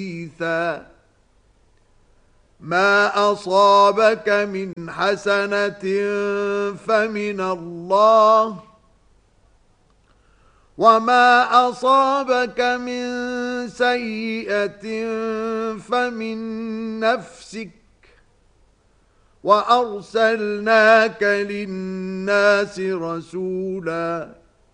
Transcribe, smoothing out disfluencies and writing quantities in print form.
حديثا ما أصابك من حسنة فمن الله وما أصابك من سيئة فمن نفسك وأرسلناك للناس رسولا